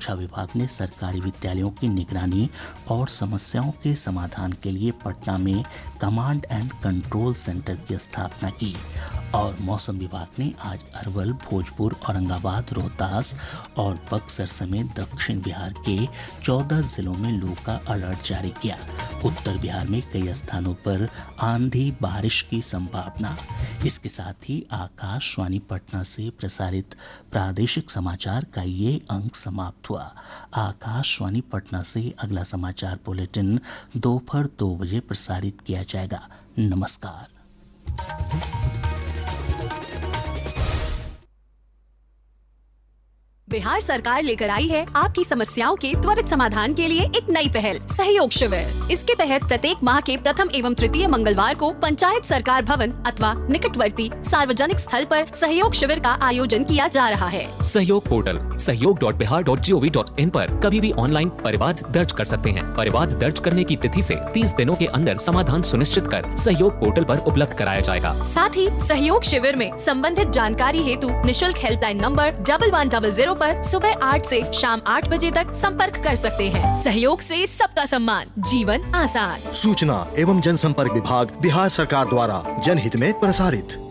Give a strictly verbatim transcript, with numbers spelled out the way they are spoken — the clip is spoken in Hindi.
शिक्षा विभाग ने सरकारी विद्यालयों की निगरानी और समस्याओं के समाधान के लिए पटना में कमांड एंड कंट्रोल सेंटर की स्थापना की। और मौसम विभाग ने आज अरवल, भोजपुर, औरंगाबाद, रोहतास और बक्सर समेत दक्षिण बिहार के चौदह जिलों में लू का अलर्ट जारी किया। उत्तर बिहार में कई स्थानों पर आंधी बारिश की संभावना। इसके साथ ही आकाशवाणी पटना से प्रसारित प्रादेशिक समाचार का ये अंक समाप्त हुआ। आकाशवाणी पटना से अगला समाचार बुलेटिन दोपहर दो बजे प्रसारित किया जाएगा। नमस्कार। बिहार सरकार लेकर आई है आपकी समस्याओं के त्वरित समाधान के लिए एक नई पहल, सहयोग शिविर। इसके तहत प्रत्येक माह के प्रथम एवं तृतीय मंगलवार को पंचायत सरकार भवन अथवा निकटवर्ती सार्वजनिक स्थल पर सहयोग शिविर का आयोजन किया जा रहा है। सहयोग पोर्टल सहयोग dot Bihar dot G O V dot in पर कभी भी ऑनलाइन परिवाद दर्ज कर सकते हैं। परिवाद दर्ज करने की तिथि से तीस दिनों के अंदर समाधान सुनिश्चित कर सहयोग पोर्टल पर उपलब्ध कराया जाएगा। साथ ही सहयोग शिविर में संबंधित जानकारी हेतु निशुल्क helpline number double one double zero पर सुबह आठ से शाम आठ बजे तक संपर्क कर सकते हैं। सहयोग से सबका सम्मान, जीवन आसान। सूचना एवं जनसंपर्क विभाग, बिहार सरकार द्वारा जनहित में प्रसारित।